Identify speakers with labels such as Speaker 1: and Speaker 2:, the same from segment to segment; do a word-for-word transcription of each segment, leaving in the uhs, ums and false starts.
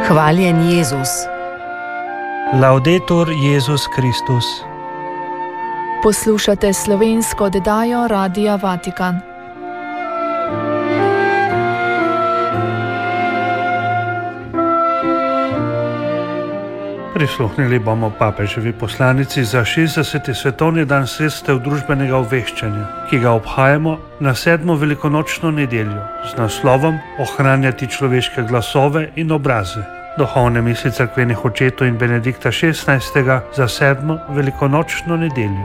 Speaker 1: Hvaljen Jezus.
Speaker 2: Laudetur Jezus Kristus.
Speaker 3: Poslušate slovensko oddajo Radia Vatikan.
Speaker 2: Prisluhnili bomo papeževi poslanici za šestdeseti svetovni dan sredstev družbenega obveščanja, ki ga obhajamo na sedmo velikonočno nedeljo z naslovom Ohranjati človeške glasove in obraze. Duhovne misli cerkvenih očetov in Benedikta šestnajstega za sedmo velikonočno nedeljo.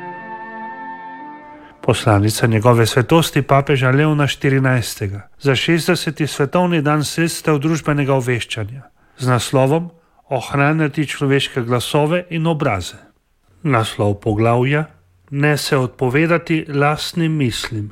Speaker 2: Poslanica njegove svetosti papeža Leona štirinajstega za šestdeseti svetovni dan sredstev družbenega obveščanja z naslovom Ohranjati človeške glasove in obraze. Naslov poglavja: Ne se odpovedati lastnim mislim.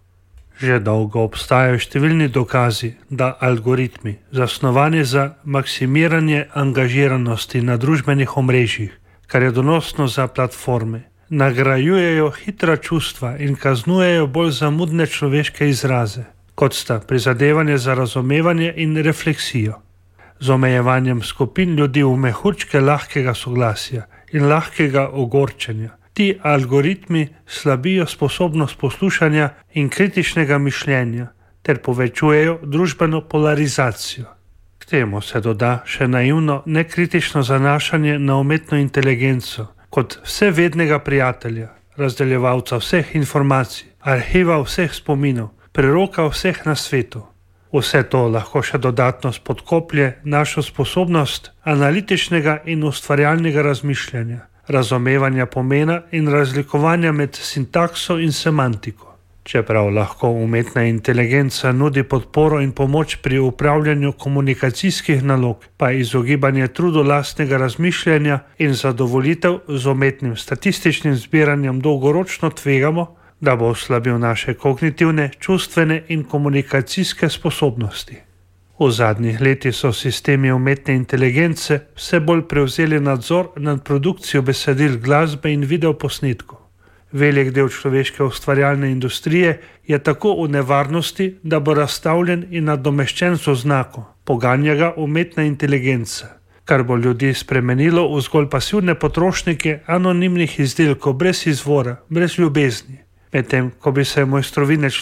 Speaker 2: Že dolgo obstajajo številni dokazi, da algoritmi, zasnovani za maksimiranje angažiranosti na družbenih omrežjih, kar je donosno za platforme, nagrajujejo hitra čustva in kaznujejo bolj zamudne človeške izraze, kot sta prizadevanje za razumevanje in refleksijo. Z omejevanjem skupin ljudi v mehurčke lahkega soglasja in lahkega ogorčenja. Ti algoritmi slabijo sposobnost poslušanja in kritičnega mišljenja ter povečujejo družbeno polarizacijo. K temu se doda še naivno nekritično zanašanje na umetno inteligenco kot vsevednega prijatelja, razdeljevalca vseh informacij, arhiva vseh spominov, preroka vseh na svetu. Vse to lahko še dodatno spodkoplje našo sposobnost analitičnega in ustvarjalnega razmišljanja, razumevanja pomena in razlikovanja med sintakso in semantiko. Čeprav lahko umetna inteligenca nudi podporo in pomoč pri upravljanju komunikacijskih nalog, pa izogibanje trudu lastnega razmišljanja in zadovoljitev z umetnim statističnim zbiranjem dolgoročno tvegamo, da bo oslabil naše kognitivne, čustvene in komunikacijske sposobnosti. V zadnjih letih so sistemi umetne inteligence vse bolj prevzeli nadzor nad produkcijo besedil, glasbe in videoposnetkov. Velik del človeške ustvarjalne industrije je tako v nevarnosti, da bo razstavljen in nadomeščen z oznako, poganja ga umetna inteligenca, kar bo ljudi spremenilo v zgolj pasivne potrošnike anonimnih izdelkov brez izvora, brez ljubezni. Medtem, ko bi se mojstrovine